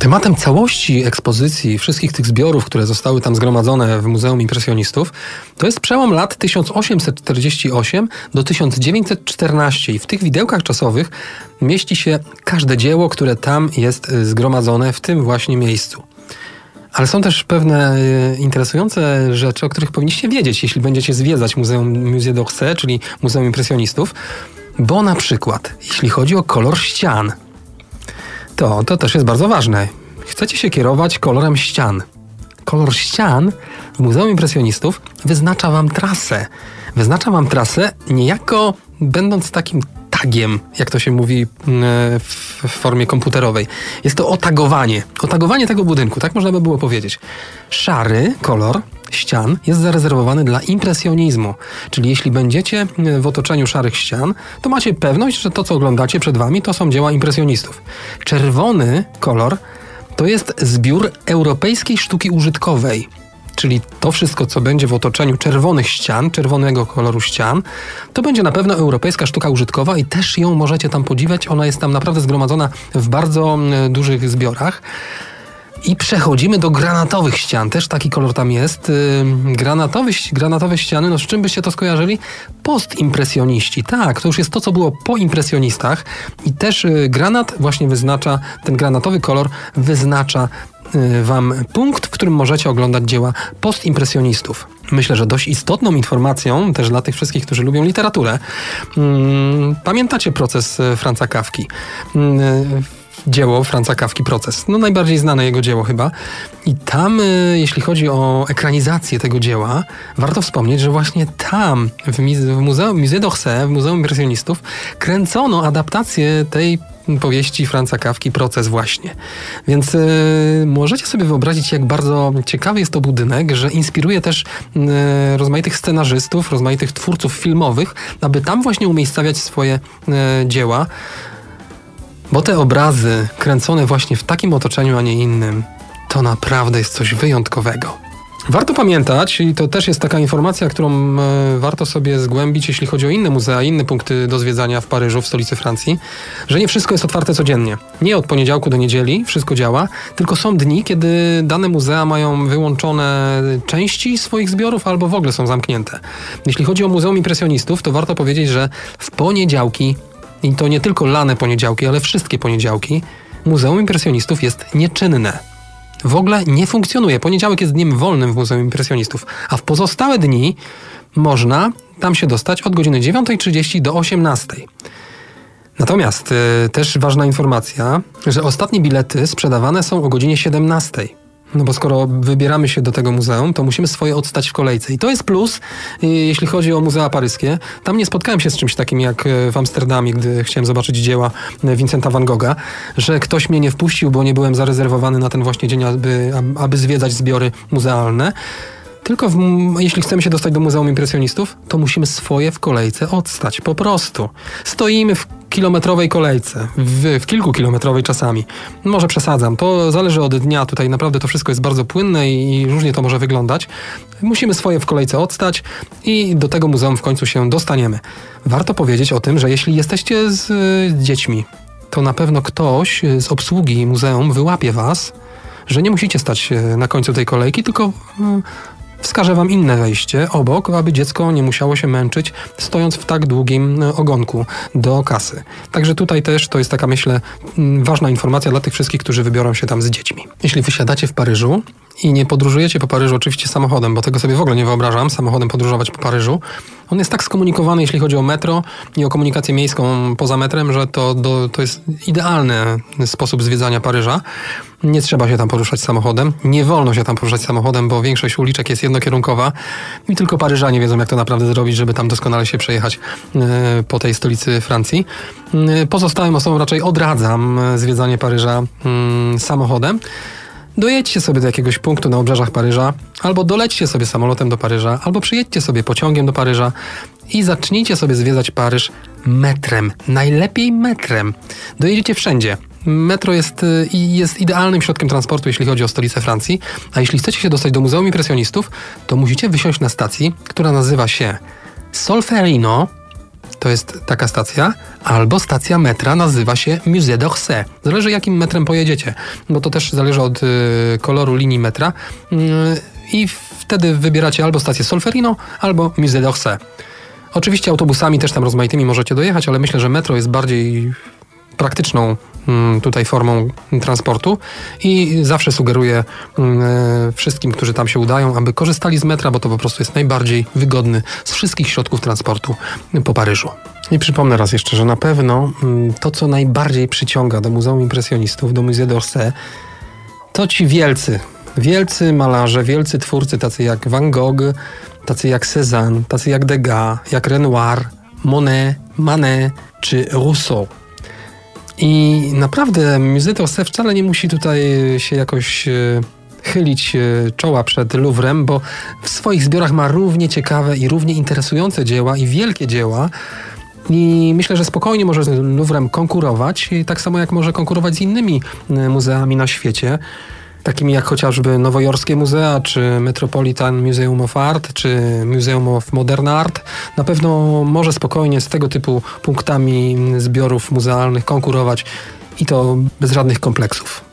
Tematem całości ekspozycji, wszystkich tych zbiorów, które zostały tam zgromadzone w Muzeum Impresjonistów, to jest przełom lat 1848 do 1914 i w tych widełkach czasowych mieści się każde dzieło, które tam jest zgromadzone w tym właśnie miejscu. Ale są też pewne interesujące rzeczy, o których powinniście wiedzieć, jeśli będziecie zwiedzać Musée d'Orsay, czyli Muzeum Impresjonistów, bo na przykład, jeśli chodzi o kolor ścian, to też jest bardzo ważne. Chcecie się kierować kolorem ścian. Kolor ścian w Muzeum Impresjonistów wyznacza wam trasę. Wyznacza wam trasę niejako będąc takim tagiem, jak to się mówi w formie komputerowej. Jest to otagowanie. Otagowanie tego budynku, tak można by było powiedzieć. Szary kolor ścian jest zarezerwowany dla impresjonizmu. Czyli jeśli będziecie w otoczeniu szarych ścian, to macie pewność, że to, co oglądacie przed wami, to są dzieła impresjonistów. Czerwony kolor to jest zbiór europejskiej sztuki użytkowej. Czyli to wszystko, co będzie w otoczeniu czerwonych ścian, czerwonego koloru ścian, to będzie na pewno europejska sztuka użytkowa i też ją możecie tam podziwiać. Ona jest tam naprawdę zgromadzona w bardzo dużych zbiorach. I przechodzimy do granatowych ścian. Też taki kolor tam jest. Granatowe ściany, no z czym byście to skojarzyli? Postimpresjoniści. Tak, to już jest to, co było po impresjonistach. I też granat właśnie wyznacza, ten granatowy kolor wyznacza wam punkt, w którym możecie oglądać dzieła postimpresjonistów. Myślę, że dość istotną informacją, też dla tych wszystkich, którzy lubią literaturę, pamiętacie proces Franza Kafki. Dzieło Franza Kafki, Proces. No najbardziej znane jego dzieło chyba. I tam, jeśli chodzi o ekranizację tego dzieła, warto wspomnieć, że właśnie tam, w Musée d'Orsay, w Muzeum Impresjonistów, kręcono adaptację tej powieści Franza Kafki, Proces właśnie. Więc możecie sobie wyobrazić, jak bardzo ciekawy jest to budynek, że inspiruje też rozmaitych scenarzystów, rozmaitych twórców filmowych, aby tam właśnie umiejscawiać swoje dzieła. Bo te obrazy kręcone właśnie w takim otoczeniu, a nie innym, to naprawdę jest coś wyjątkowego. Warto pamiętać, i to też jest taka informacja, którą warto sobie zgłębić, jeśli chodzi o inne muzea, inne punkty do zwiedzania w Paryżu, w stolicy Francji, że nie wszystko jest otwarte codziennie. Nie od poniedziałku do niedzieli wszystko działa, tylko są dni, kiedy dane muzea mają wyłączone części swoich zbiorów albo w ogóle są zamknięte. Jeśli chodzi o Muzeum Impresjonistów, to warto powiedzieć, że w poniedziałki, i to nie tylko lane poniedziałki, ale wszystkie poniedziałki, Muzeum Impresjonistów jest nieczynne. W ogóle nie funkcjonuje. Poniedziałek jest dniem wolnym w Muzeum Impresjonistów, a w pozostałe dni można tam się dostać od godziny 9:30 do 18:00. Natomiast też ważna informacja, że ostatnie bilety sprzedawane są o godzinie 17:00. No bo skoro wybieramy się do tego muzeum, to musimy swoje odstać w kolejce. I to jest plus, jeśli chodzi o muzea paryskie. Tam nie spotkałem się z czymś takim jak w Amsterdamie, gdy chciałem zobaczyć dzieła Vincenta van Gogha, że ktoś mnie nie wpuścił, bo nie byłem zarezerwowany na ten właśnie dzień, aby zwiedzać zbiory muzealne. Tylko jeśli chcemy się dostać do Muzeum Impresjonistów, to musimy swoje w kolejce odstać. Po prostu. Stoimy w kilometrowej kolejce. W kilkukilometrowej czasami. Może przesadzam. To zależy od dnia. Tutaj naprawdę to wszystko jest bardzo płynne i różnie to może wyglądać. Musimy swoje w kolejce odstać i do tego muzeum w końcu się dostaniemy. Warto powiedzieć o tym, że jeśli jesteście z dziećmi, to na pewno ktoś z obsługi muzeum wyłapie was, że nie musicie stać na końcu tej kolejki, tylko wskażę wam inne wejście obok, aby dziecko nie musiało się męczyć, stojąc w tak długim ogonku do kasy. Także tutaj też to jest taka, myślę, ważna informacja dla tych wszystkich, którzy wybiorą się tam z dziećmi. Jeśli wysiadacie w Paryżu i nie podróżujecie po Paryżu oczywiście samochodem, bo tego sobie w ogóle nie wyobrażam, samochodem podróżować po Paryżu. On jest tak skomunikowany, jeśli chodzi o metro i o komunikację miejską poza metrem, że to jest idealny sposób zwiedzania Paryża. Nie trzeba się tam poruszać samochodem. Nie wolno się tam poruszać samochodem, bo większość uliczek jest jednokierunkowa i tylko Paryżanie wiedzą, jak to naprawdę zrobić, żeby tam doskonale się przejechać po tej stolicy Francji. Pozostałym osobom raczej odradzam zwiedzanie Paryża samochodem. Dojedźcie sobie do jakiegoś punktu na obrzeżach Paryża, albo dolećcie sobie samolotem do Paryża, albo przyjedźcie sobie pociągiem do Paryża i zacznijcie sobie zwiedzać Paryż metrem. Najlepiej metrem. Dojedziecie wszędzie. Metro jest idealnym środkiem transportu, jeśli chodzi o stolicę Francji, a jeśli chcecie się dostać do Muzeum Impresjonistów, to musicie wysiąść na stacji, która nazywa się Solferino to jest taka stacja, albo stacja metra nazywa się Musée d'Orsay. Zależy, jakim metrem pojedziecie, bo to też zależy od koloru linii metra i wtedy wybieracie albo stację Solferino, albo Musée d'Orsay. Oczywiście autobusami też tam rozmaitymi możecie dojechać, ale myślę, że metro jest bardziej praktyczną tutaj formą transportu i zawsze sugeruję wszystkim, którzy tam się udają, aby korzystali z metra, bo to po prostu jest najbardziej wygodny z wszystkich środków transportu po Paryżu. I przypomnę raz jeszcze, że na pewno to, co najbardziej przyciąga do Muzeum Impresjonistów, do Musée d'Orsay, to ci wielcy malarze, wielcy twórcy, tacy jak Van Gogh, tacy jak Cézanne, tacy jak Degas, jak Renoir, Monet, Manet czy Rousseau. I naprawdę Musée d'Orsay wcale nie musi tutaj się jakoś chylić czoła przed Louvrem, bo w swoich zbiorach ma równie ciekawe i równie interesujące dzieła i wielkie dzieła. I myślę, że spokojnie może z Louvrem konkurować, tak samo jak może konkurować z innymi muzeami na świecie, takimi jak chociażby nowojorskie muzea, czy Metropolitan Museum of Art, czy Museum of Modern Art. Na pewno może spokojnie z tego typu punktami zbiorów muzealnych konkurować i to bez żadnych kompleksów.